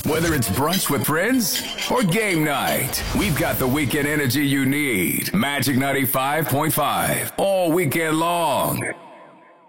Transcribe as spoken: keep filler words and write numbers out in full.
Whether it's brunch with friends or game night, we've got the weekend energy you need. Magic ninety-five point five, all weekend long.